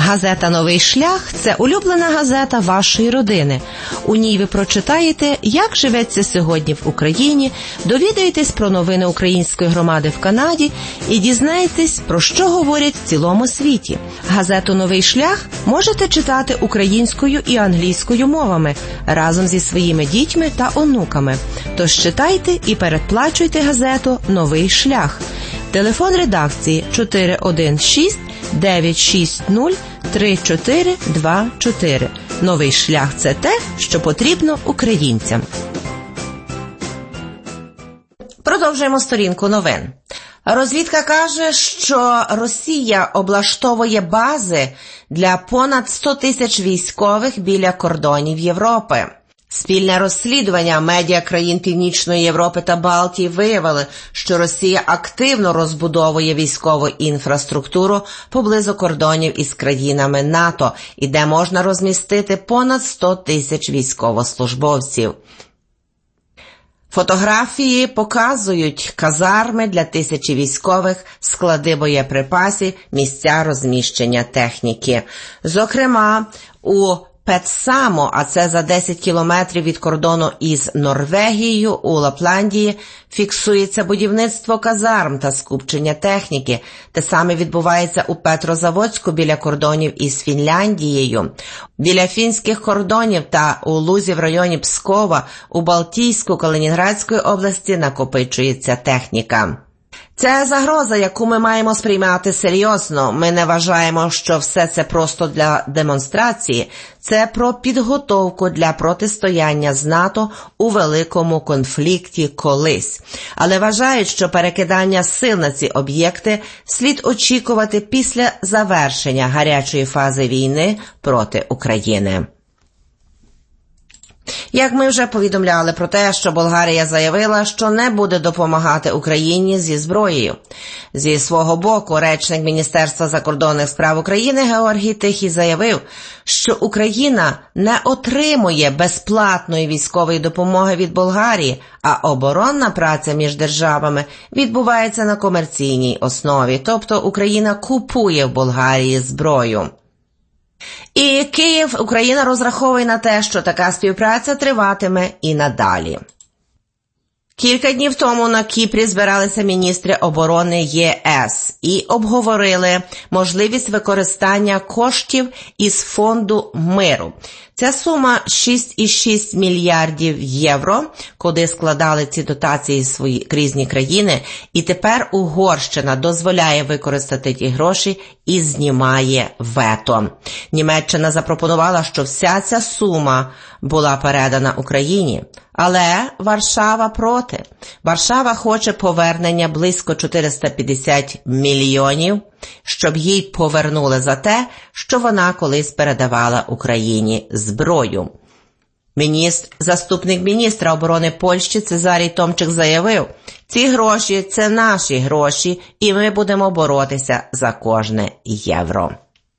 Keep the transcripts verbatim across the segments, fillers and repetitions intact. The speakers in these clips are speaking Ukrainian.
Газета «Новий шлях» – це улюблена газета вашої родини. У ній ви прочитаєте, як живеться сьогодні в Україні, довідаєтесь про новини української громади в Канаді і дізнаєтесь, про що говорять в цілому світі. Газету «Новий шлях» можете читати українською і англійською мовами разом зі своїми дітьми та онуками. Тож читайте і передплачуйте газету «Новий шлях». Телефон редакції чотири один шість дев'ять шість нуль три чотири два чотири. Новий шлях – це те, що потрібно українцям. Продовжуємо сторінку новин. Розвідка каже, що Росія облаштовує бази для понад сто тисяч військових біля кордонів Європи. Спільне розслідування медіа країн Північної Європи та Балтії виявили, що Росія активно розбудовує військову інфраструктуру поблизу кордонів із країнами НАТО, і де можна розмістити понад сто тисяч військовослужбовців. Фотографії показують казарми для тисячі військових, склади боєприпасів, місця розміщення техніки. Зокрема, у Петсамо, а це за десять кілометрів від кордону із Норвегією, у Лапландії, фіксується будівництво казарм та скупчення техніки. Те саме відбувається у Петрозаводську біля кордонів із Фінляндією. Біля фінських кордонів та у Лузі в районі Пскова у Балтійську Калінінградської області накопичується техніка. Це загроза, яку ми маємо сприймати серйозно. Ми не вважаємо, що все це просто для демонстрації. Це про підготовку для протистояння з НАТО у великому конфлікті колись. Але вважають, що перекидання сил на ці об'єкти слід очікувати після завершення гарячої фази війни проти України. Як ми вже повідомляли про те, що Болгарія заявила, що не буде допомагати Україні зі зброєю. Зі свого боку, речник Міністерства закордонних справ України Георгій Тихий заявив, що Україна не отримує безплатної військової допомоги від Болгарії, а оборонна праця між державами відбувається на комерційній основі, тобто Україна купує в Болгарії зброю. І Київ, Україна розраховує на те, що така співпраця триватиме і надалі. Кілька днів тому на Кіпрі збиралися міністри оборони ЄС і обговорили можливість використання коштів із фонду миру. Ця сума шість цілих шість мільярдів євро, куди складали ці дотації свої різні країни, і тепер Угорщина дозволяє використати ті гроші і знімає вето. Німеччина запропонувала, що вся ця сума була передана Україні. Але Варшава проти. Варшава хоче повернення близько чотириста п'ятдесят мільйонів, щоб їй повернули за те, що вона колись передавала Україні зброю. Міністр, заступник міністра оборони Польщі Цезарій Томчик заявив, ці гроші – це наші гроші, і ми будемо боротися за кожне євро.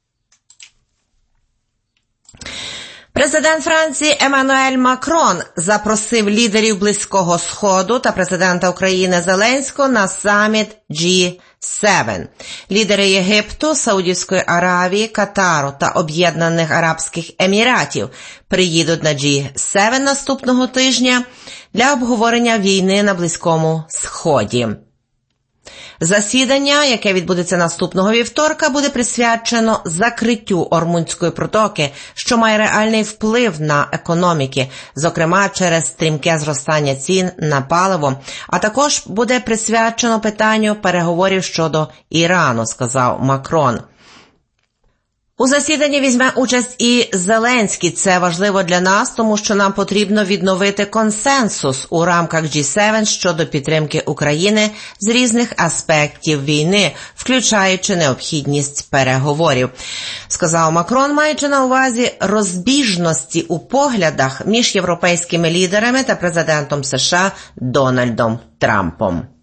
Президент Франції Еммануель Макрон запросив лідерів Близького Сходу та президента України Зеленського на саміт джі сім. Лідери Єгипту, Саудівської Аравії, Катару та Об'єднаних Арабських Еміратів приїдуть на джі сім наступного тижня для обговорення війни на Близькому Сході. Засідання, яке відбудеться наступного вівторка, буде присвячено закриттю Ормунської протоки, що має реальний вплив на економіки, зокрема через стрімке зростання цін на паливо, а також буде присвячено питанню переговорів щодо Ірану, сказав Макрон. У засіданні візьме участь і Зеленський. Це важливо для нас, тому що нам потрібно відновити консенсус у рамках джі сім щодо підтримки України з різних аспектів війни, включаючи необхідність переговорів, сказав Макрон, маючи на увазі розбіжності у поглядах між європейськими лідерами та президентом США Дональдом Трампом.